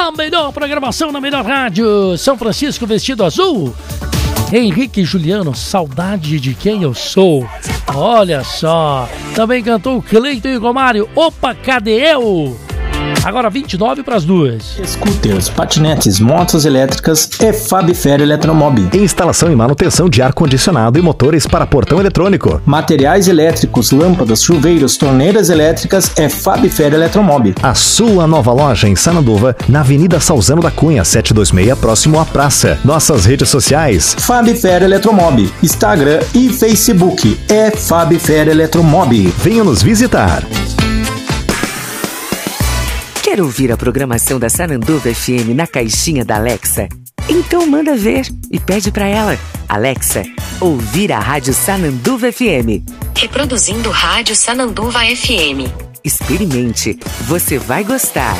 A melhor programação na melhor rádio. São Francisco vestido azul. Henrique e Juliano, saudade de quem eu sou. Olha só. Também cantou o Cleiton e Romário. Opa, cadê eu? Agora 29 para as 2. Scooters, patinetes, motos elétricas é Fabifer Eletromob. Instalação e manutenção de ar-condicionado e motores para portão eletrônico. Materiais elétricos, lâmpadas, chuveiros, torneiras elétricas é Fabifer Eletromob. A sua nova loja em Sananduva, na Avenida Salzano da Cunha, 726, próximo à praça. Nossas redes sociais: Fabifer Eletromob, Instagram e Facebook é Fabifer Eletromob. Venha nos visitar. Quer ouvir a programação da Sananduva FM na caixinha da Alexa? Então manda ver e pede pra ela. Alexa, ouvir a Rádio Sananduva FM. Reproduzindo Rádio Sananduva FM. Experimente, você vai gostar.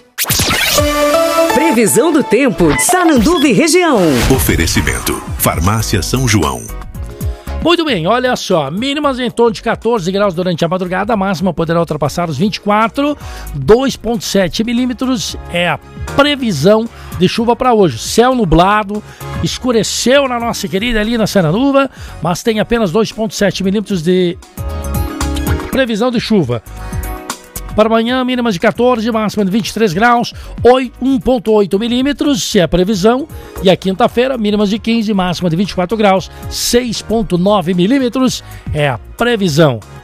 Previsão do tempo, Sananduva e região. Oferecimento, Farmácia São João. Muito bem, olha só, mínimas em torno de 14 graus durante a madrugada, a máxima poderá ultrapassar os 24, 2,7 milímetros é a previsão de chuva para hoje. Céu nublado, escureceu na nossa querida ali na Sananduva, mas tem apenas 2,7 milímetros de previsão de chuva. Para amanhã, mínimas de 14, máxima de 23 graus, 1,8 milímetros é a previsão. E a quinta-feira, mínimas de 15, máxima de 24 graus, 6,9 milímetros é a previsão.